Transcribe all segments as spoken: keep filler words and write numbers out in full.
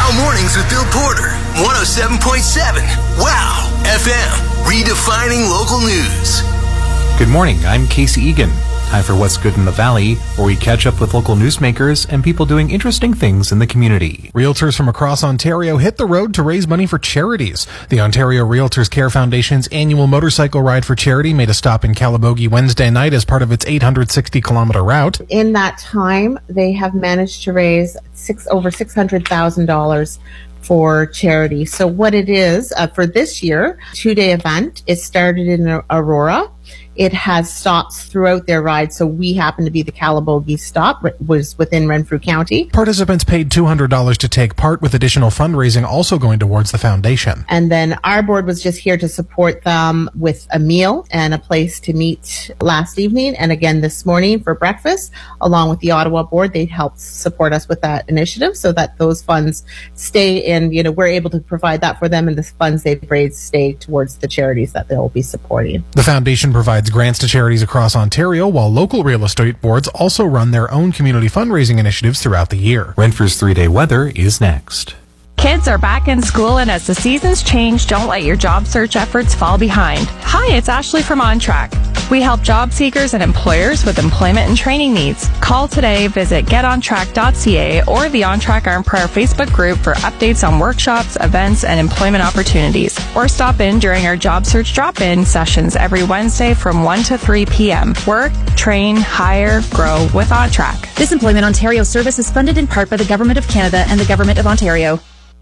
Wow Mornings with Bill Porter, one oh seven point seven. Wow F M, redefining local news. Good morning, I'm Casey Egan. Time for What's Good in the Valley, where we catch up with local newsmakers and people doing interesting things in the community. Realtors from across Ontario hit the road to raise money for charities. The Ontario Realtors Care Foundation's annual motorcycle ride for charity made a stop in Calabogie Wednesday night as part of its eight hundred sixty kilometer route. In that time, they have managed to raise six over six hundred thousand dollars for charity. So what it is uh, for this year, two-day event, it started in Aurora. It has stops throughout their ride, so we happen to be the Calabogie stop, which was within Renfrew County. Participants paid two hundred dollars to take part, with additional fundraising also going towards the foundation. And then our board was just here to support them with a meal and a place to meet last evening and again this morning for breakfast, along with the Ottawa board. They helped support us with that initiative so that those funds stay in, you know, we're able to provide that for them, and the funds they've raised stay towards the charities that they'll be supporting. The foundation provides grants to charities across Ontario, while local real estate boards also run their own community fundraising initiatives throughout the year. Renfrew's three-day weather is next. Kids are back in school, and as the seasons change, don't let your job search efforts fall behind. Hi, it's Ashley from OnTrack. We help job seekers and employers with employment and training needs. Call today, visit get on track dot c a or the OnTrack Arn Prior Facebook group for updates on workshops, events, and employment opportunities. Or stop in during our job search drop-in sessions every Wednesday from one to three p.m. Work, train, hire, grow with OnTrack. This Employment Ontario service is funded in part by the Government of Canada and the Government of Ontario.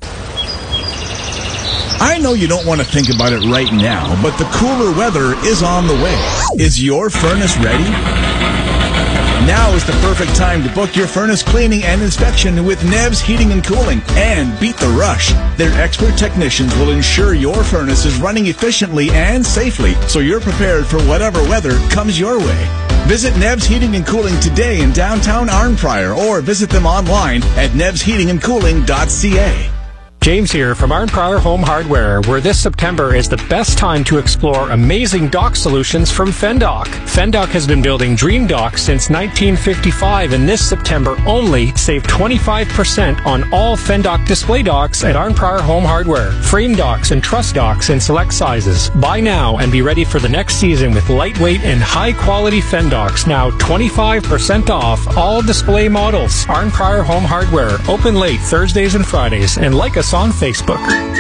I know you don't want to think about it right now, but the cooler weather is on the way. Is your furnace ready? Now is the perfect time to book your furnace cleaning and inspection with Nebs Heating and Cooling and beat the rush. Their expert technicians will ensure your furnace is running efficiently and safely, so you're prepared for whatever weather comes your way. Visit Nebs Heating and Cooling today in downtown Arnprior, or visit them online at nebs heating and cooling dot c a. James here from Arnprior Home Hardware, where this September is the best time to explore amazing dock solutions from Fendock. Fendock has been building dream docks since nineteen fifty-five, and this September only save twenty-five percent on all Fendock display docks at Arnprior Home Hardware. Frame docks and truss docks in select sizes. Buy now and be ready for the next season with lightweight and high-quality Fendocks, now twenty-five percent off all display models. Arnprior Home Hardware, open late Thursdays and Fridays, and like us on Facebook.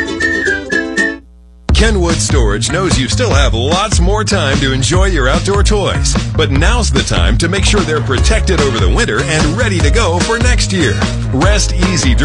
Kenwood Storage knows you still have lots more time to enjoy your outdoor toys, but now's the time to make sure they're protected over the winter and ready to go for next year. Rest easy during